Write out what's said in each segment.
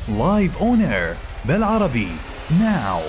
Live on air بالعربي now.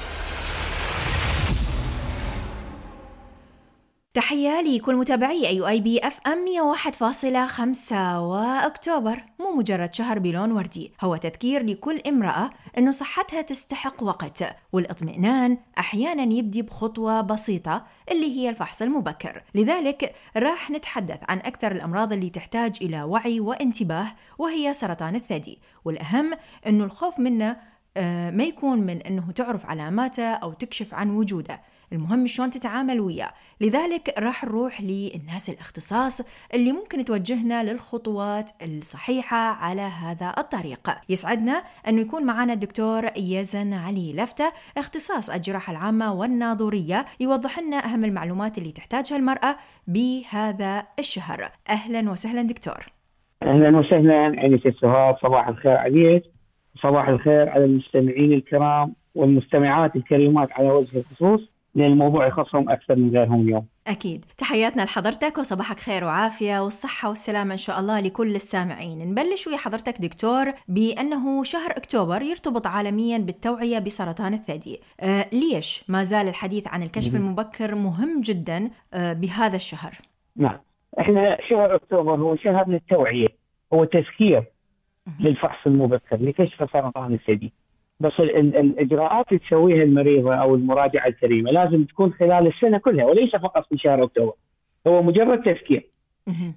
تحية لكل متابعي AUIB FM 101.5. وأكتوبر مو مجرد شهر بلون وردي، هو تذكير لكل امرأة أنه صحتها تستحق وقت، والاطمئنان أحيانا يبدي بخطوة بسيطة اللي هي الفحص المبكر. لذلك راح نتحدث عن أكثر الأمراض اللي تحتاج إلى وعي وانتباه، وهي سرطان الثدي. والأهم أنه الخوف منه ما يكون من أنه تعرف علاماته أو تكشف عن وجوده، المهم شلون تتعامل وياه. لذلك راح نروح للناس الاختصاص اللي ممكن توجهنا للخطوات الصحيحة على هذا الطريق. يسعدنا أنه يكون معنا الدكتور يزن علي لفتة، اختصاص الجراحة العامة والناظورية، يوضح لنا أهم المعلومات اللي تحتاجها المرأة بهذا الشهر. أهلا وسهلا دكتور. أهلا وسهلا أنسة سهاد، صباح الخير عليك، صباح الخير على المستمعين الكرام والمستمعات الكريمات على وجه الخصوص، لأن الموضوع يخصهم أكثر من غيرهم اليوم. أكيد، تحياتنا لحضرتك وصباحك خير وعافية والصحة والسلامة إن شاء الله لكل السامعين. نبلش ويا حضرتك دكتور بأنه شهر أكتوبر يرتبط عالميا بالتوعية بسرطان الثدي. ليش ما زال الحديث عن الكشف المبكر مهم جدا بهذا الشهر؟ نعم، إحنا شهر أكتوبر هو شهر للتوعية، هو تذكير للفحص المبكر لكشف سرطان الثدي. بس الإجراءات اللي تسويها المريضة أو المراجعة الكريمة لازم تكون خلال السنة كلها وليس فقط في شهر أكتوبر. هو مجرد تذكير.